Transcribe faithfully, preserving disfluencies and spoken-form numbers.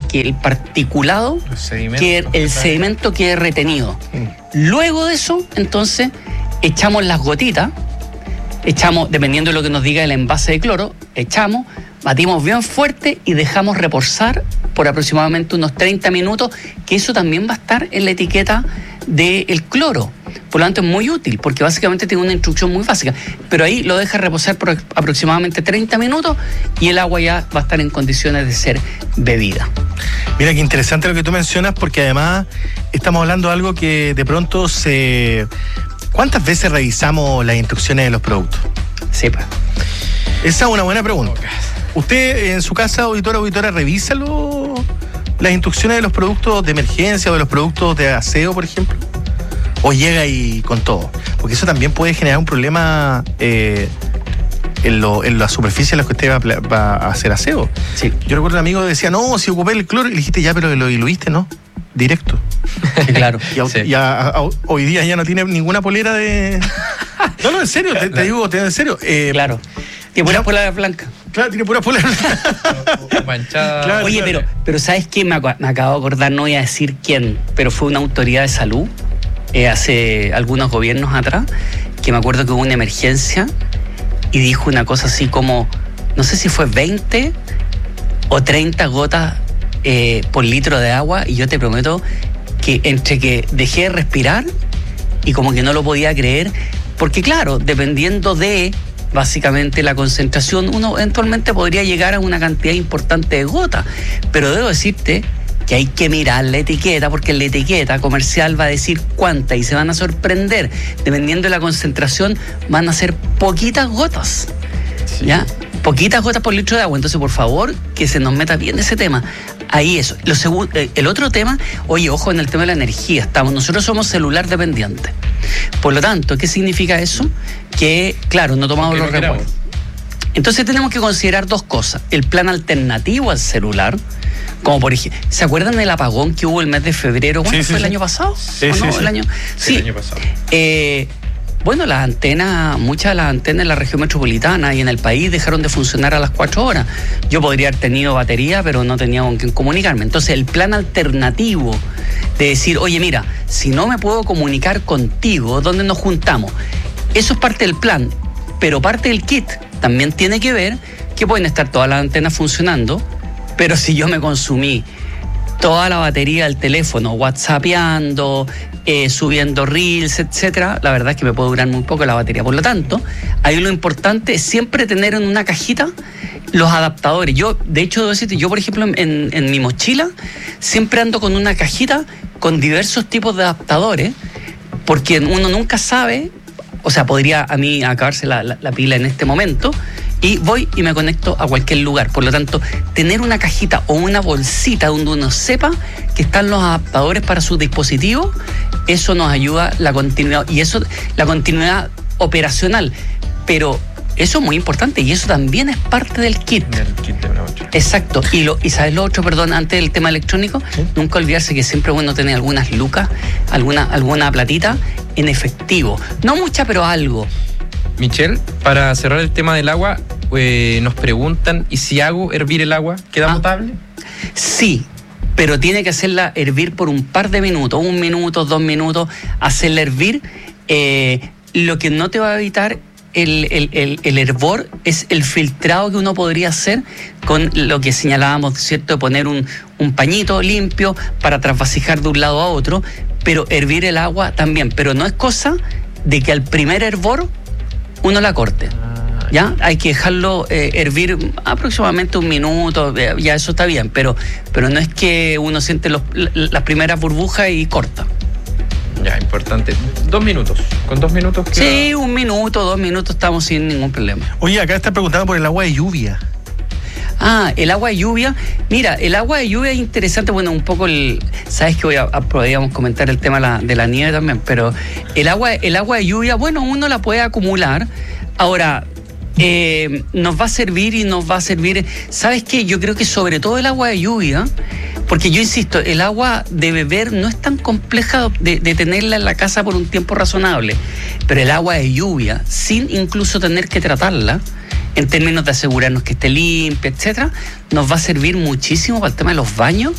que el particulado, el sedimento, que el sedimento quede retenido. Mm. Luego de eso, entonces, echamos las gotitas, echamos, dependiendo de lo que nos diga el envase de cloro, echamos, batimos bien fuerte y dejamos reposar por aproximadamente unos treinta minutos, que eso también va a estar en la etiqueta del cloro. Por lo tanto, es muy útil, porque básicamente tiene una instrucción muy básica. Pero ahí lo deja reposar por aproximadamente treinta minutos y el agua ya va a estar en condiciones de ser bebida. Mira, qué interesante lo que tú mencionas, porque además estamos hablando de algo que de pronto se... ¿Cuántas veces revisamos las instrucciones de los productos? Sí, pues. Esa es una buena pregunta. ¿Usted en su casa, auditora, auditora, revisa lo, las instrucciones de los productos de emergencia o de los productos de aseo, por ejemplo? ¿O llega y con todo? Porque eso también puede generar un problema eh, en, lo, en la superficie en la que usted va, va a hacer aseo. Sí. Yo recuerdo un amigo que decía, no, si ocupé el cloro, y le dijiste ya, pero lo diluiste, ¿no? Directo. Sí, claro. Y, a, sí. y a, a, hoy día ya no tiene ninguna polera de... No, no, en serio, te, te digo, te, en serio. Eh, claro. Tiene pura polera blanca. Claro, tiene pura polera blanca. Manchada. Claro, Oye, claro. pero, pero ¿sabes qué? Me, me acabo de acordar, no voy a decir quién, pero fue una autoridad de salud eh, hace algunos gobiernos atrás, que me acuerdo que hubo una emergencia y dijo una cosa así como, no sé si fue veinte o treinta gotas eh, por litro de agua, y yo te prometo que entre que dejé de respirar y como que no lo podía creer, porque claro, dependiendo de básicamente la concentración, uno eventualmente podría llegar a una cantidad importante de gotas, pero debo decirte que hay que mirar la etiqueta, porque la etiqueta comercial va a decir cuánta, y se van a sorprender, dependiendo de la concentración van a ser poquitas gotas, sí. ¿Ya? Poquitas gotas por litro de agua. Entonces, por favor, que se nos meta bien ese tema. Ahí eso. Lo segundo, el otro tema, oye, ojo en el tema de la energía. Estamos, nosotros somos celular dependientes. Por lo tanto, ¿qué significa eso? Que, claro, no tomamos los repuestos. Entonces tenemos que considerar dos cosas. El plan alternativo al celular, como por ejemplo, ¿se acuerdan del apagón que hubo el mes de febrero? ¿Cuándo sí, fue sí, el sí. año pasado? Sí, ¿O sí, no? sí. El año, sí, sí. el año pasado. Eh, Bueno, las antenas, muchas de las antenas en la región metropolitana y en el país dejaron de funcionar a las cuatro horas. Yo podría haber tenido batería, pero no tenía con quién comunicarme. Entonces, el plan alternativo de decir, oye, mira, si no me puedo comunicar contigo, ¿dónde nos juntamos? Eso es parte del plan, pero parte del kit también tiene que ver que pueden estar todas las antenas funcionando, pero si yo me consumí toda la batería del teléfono, whatsappeando, eh, subiendo reels, etcétera, la verdad es que me puede durar muy poco la batería. Por lo tanto, ahí lo importante es siempre tener en una cajita los adaptadores. Yo, de hecho, debo decirte, yo, por ejemplo, en, en mi mochila, siempre ando con una cajita con diversos tipos de adaptadores, porque uno nunca sabe, o sea, podría a mí acabarse la, la, la pila en este momento, y voy y me conecto a cualquier lugar. Por lo tanto, tener una cajita o una bolsita donde uno sepa que están los adaptadores para sus dispositivos, eso nos ayuda la continuidad, y eso, la continuidad operacional. Pero eso es muy importante y eso también es parte del kit. Del kit de una ocho. Exacto. Y, lo, y sabes lo otro, perdón, antes del tema electrónico, ¿sí? Nunca olvidarse que siempre es bueno tener algunas lucas, alguna, alguna platita en efectivo. No mucha, pero algo. Michelle, para cerrar el tema del agua, eh, nos preguntan, ¿y si hago hervir el agua, queda Ah. potable? Sí, pero tiene que hacerla hervir por un par de minutos, un minuto, dos minutos, hacerla hervir. Eh, lo que no te va a evitar el, el, el, el hervor es el filtrado que uno podría hacer con lo que señalábamos, ¿cierto? De poner un, un pañito limpio para trasvasijar de un lado a otro, pero hervir el agua también. Pero no es cosa de que al primer hervor uno la corte. ¿Ya? Hay que dejarlo eh, hervir aproximadamente un minuto, eh, ya eso está bien, pero, pero no es que uno siente los, las primeras burbujas y corta. Ya, importante. Dos minutos. ¿Con dos minutos queda? Sí, un minuto, dos minutos estamos sin ningún problema. Oye, acá está preguntando por el agua de lluvia. Ah, el agua de lluvia. Mira, el agua de lluvia es interesante. Bueno, un poco el... Sabes que hoy a, a, podríamos comentar el tema de la, de la nieve también, pero el agua, el agua de lluvia, bueno, uno la puede acumular. Ahora, eh, nos va a servir y nos va a servir... ¿Sabes qué? Yo creo que sobre todo el agua de lluvia, porque yo insisto, el agua de beber no es tan compleja de, de tenerla en la casa por un tiempo razonable, pero el agua de lluvia, sin incluso tener que tratarla, en términos de asegurarnos que esté limpia, etcétera, nos va a servir muchísimo para el tema de los baños